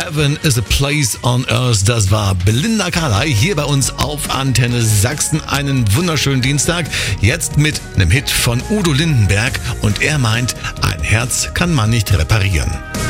Heaven is a place on earth. Das war Belinda Carlisle hier bei uns auf Antenne Sachsen. Einen wunderschönen Dienstag. Jetzt mit einem Hit von Udo Lindenberg. Und er meint, ein Herz kann man nicht reparieren.